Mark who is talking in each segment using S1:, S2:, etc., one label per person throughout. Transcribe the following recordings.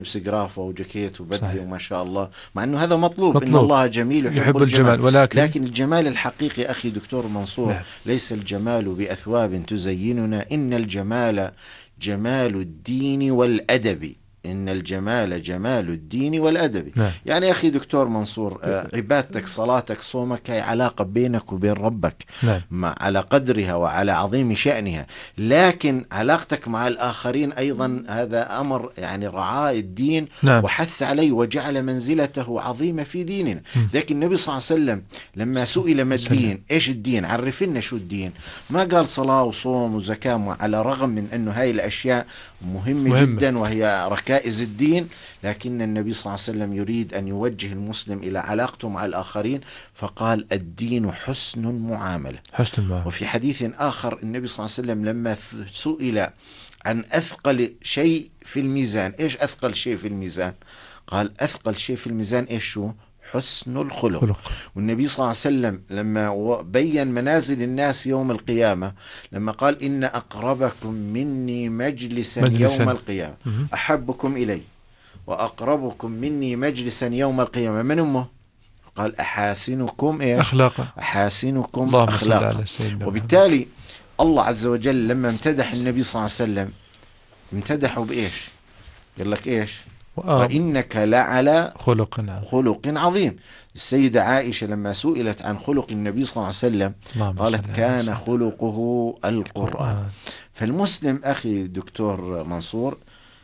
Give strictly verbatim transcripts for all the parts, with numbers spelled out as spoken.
S1: لبس جرافة وجاكيت وبدلة وما شاء الله، مع أنه هذا مطلوب, مطلوب. إن الله جميل يحب, يحب الجمال, الجمال. ولكن لكن الجمال الحقيقي أخي دكتور منصور نعم. ليس الجمال بأثواب تزيننا، إن الجمال جمال الدين والأدب، إن الجمال جمال الدين والأدب نعم. يعني أخي دكتور منصور آه عبادتك صلاتك صومك هي علاقة بينك وبين ربك نعم. مع على قدرها وعلى عظيم شأنها، لكن علاقتك مع الآخرين أيضا هذا أمر يعني رعاء الدين نعم. وحث عليه وجعل منزلته عظيمة في ديننا. لكن النبي صلى الله عليه وسلم لما سئل ما الدين، إيش الدين، عرفنا شو الدين، ما قال صلاة وصوم وزكاة، على رغم من أنه هاي الأشياء مهمة, مهمة. جدا وهي ركائز الدين، لكن النبي صلى الله عليه وسلم يريد أن يوجه المسلم إلى علاقته مع الآخرين، فقال الدين حسن معاملة.
S2: حسن المعاملة.
S1: وفي حديث آخر النبي صلى الله عليه وسلم لما سئل عن أثقل شيء في الميزان، إيش أثقل شيء في الميزان؟ قال أثقل شيء في الميزان إيش شو؟ حسن الخلق. خلق. والنبي صلى الله عليه وسلم لما بين منازل الناس يوم القيامة لما قال إن أقربكم مني مجلسا, مجلسا. يوم القيامة أحبكم إلي وأقربكم مني مجلسا يوم القيامة من أمه؟ قال أحاسنكم إيش؟
S2: أخلاقا.
S1: أحاسنكم أخلاقا. وبالتالي الله عز وجل لما امتدح النبي صلى الله عليه وسلم امتدحه بإيش؟ قال لك إيش؟ وإنك لعلى خلق عظيم. خلق عظيم. السيدة عائشة لما سئلت عن خلق النبي صلى الله عليه وسلم قالت كان خلقه القرآن. فالمسلم أخي دكتور منصور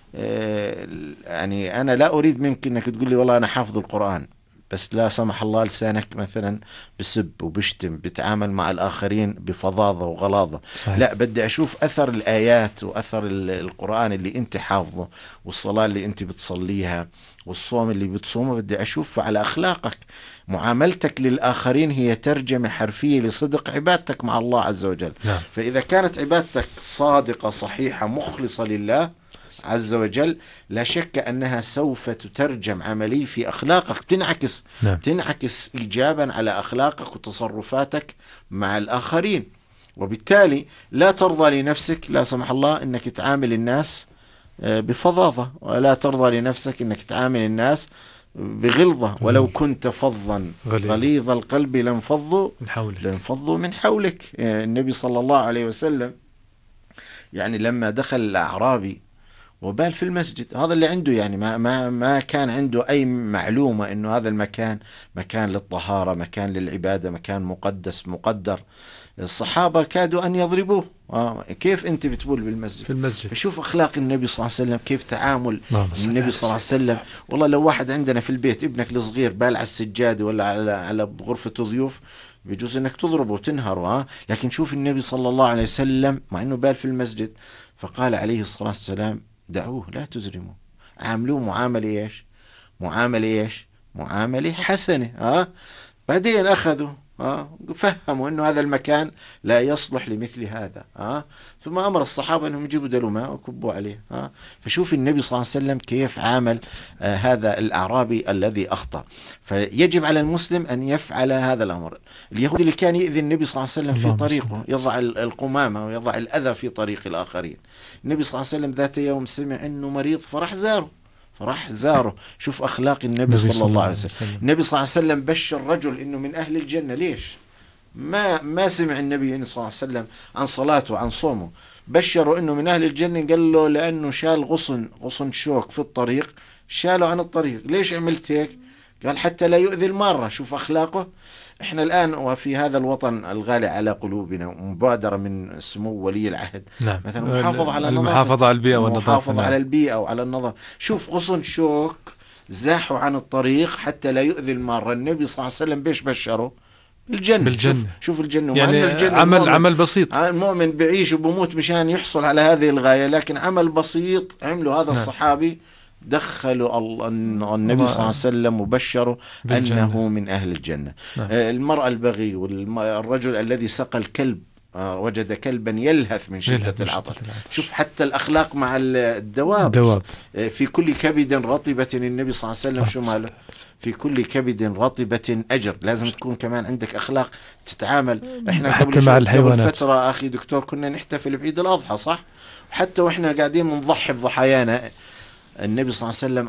S1: يعني أنا لا أريد منك أنك تقول لي والله أنا حافظ القرآن بس لا سمح الله لسانك مثلا بسب وبشتم بتعامل مع الآخرين بفظاظة وغلاظة. صحيح. لا بدي أشوف أثر الآيات وأثر القرآن اللي أنت حافظه والصلاة اللي أنت بتصليها والصوم اللي بتصومه، بدي أشوف على أخلاقك. معاملتك للآخرين هي ترجمة حرفية لصدق عبادتك مع الله عز وجل. نعم. فإذا كانت عبادتك صادقة صحيحة مخلصة لله عز وجل لا شك أنها سوف تترجم عملي في أخلاقك، تنعكس نعم. تنعكس إيجابا على أخلاقك وتصرفاتك مع الآخرين. وبالتالي لا ترضى لنفسك لا سمح الله أنك تعامل الناس بفظاظة، ولا ترضى لنفسك أنك تعامل الناس بغلظة، ولو كنت فظا غليظ القلب لانفضوا من حولك لانفضوا من حولك. النبي صلى الله عليه وسلم يعني لما دخل الأعرابي وبال في المسجد، هذا اللي عنده يعني ما ما ما كان عنده أي معلومة إنه هذا المكان مكان للطهارة، مكان للعبادة، مكان مقدس مقدر. الصحابة كادوا أن يضربوه. آه كيف أنت بتقول بالمسجد؟ في المسجد. شوف أخلاق النبي صلى الله عليه وسلم، كيف تعامل النبي صلى الله عليه وسلم. والله لو واحد عندنا في البيت ابنك الصغير بال على السجادة ولا على على غرفة ضيوف بيجوز إنك تضربه وتنهره. آه لكن شوف النبي صلى الله عليه وسلم مع إنه بال في المسجد فقال عليه الصلاة والسلام دعوه لا تزرموا، عاملوه معاملة إيش؟ معاملة إيش؟ معاملة حسنة. آه بعدين أخذوا آه فهموا أنه هذا المكان لا يصلح لمثل هذا. آه ثم أمر الصحابة أنهم يجيبوا دلو ماء وكبوا عليه. آه فشوف النبي صلى الله عليه وسلم كيف عامل آه هذا الأعرابي الذي أخطأ. فيجب على المسلم أن يفعل هذا الأمر. اليهودي اللي كان يؤذي النبي صلى الله عليه وسلم في طريقه يضع القمامة ويضع الأذى في طريق الآخرين، النبي صلى الله عليه وسلم ذات يوم سمع أنه مريض فرح زاره فراح زاره. شوف أخلاق النبي صلى الله عليه وسلم. النبي صلى الله عليه وسلم بشر رجل إنه من أهل الجنة. ليش ما ما سمع النبي صلى الله عليه وسلم عن صلاته عن صومه؟ بشره إنه من أهل الجنة، قال له لأنه شال غصن غصن شوك في الطريق شاله عن الطريق. ليش عملت هيك؟ قال حتى لا يؤذي المارة. شوف أخلاقه. احنا الآن وفي هذا الوطن الغالي على قلوبنا مبادرة من سمو ولي العهد نعم. مثلا محافظة على
S2: المحافظة على البيئة والنظافة،
S1: محافظة على البيئة وعلى النظافة. شوف غصن شوك زاحوا عن الطريق حتى لا يؤذي المارة. النبي صلى الله عليه وسلم بيش بشره بالجنة. بالجنة. شوف, شوف الجنة
S2: يعني الجنة عمل عمل بسيط.
S1: المؤمن بيعيش وبموت مشان يحصل على هذه الغاية، لكن عمل بسيط عمله هذا نعم. الصحابي دخلوا النبي صلى الله عليه وسلم وبشروا بالجنة. أنه من أهل الجنة. نعم. المرأة البغي والرجل الذي سقى الكلب وجد كلبا يلهث من شدة العطش. شوف حتى الأخلاق مع الدواب. الدواب. في كل كبد رطبة النبي صلى الله عليه وسلم شو ماله؟ في كل كبد رطبة أجر. لازم تكون كمان عندك أخلاق تتعامل. إحنا قبل مع الحيوانات. فترة أخي دكتور كنا نحتفل بعيد الأضحى صح؟ حتى وإحنا قاعدين نضحي بضحايانا النبي صلى الله عليه وسلم